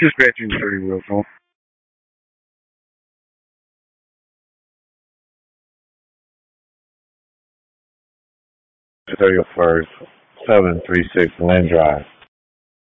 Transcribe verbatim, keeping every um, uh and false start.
Dispatching three Wilson. thirty-first, seven three six Lynn Drive.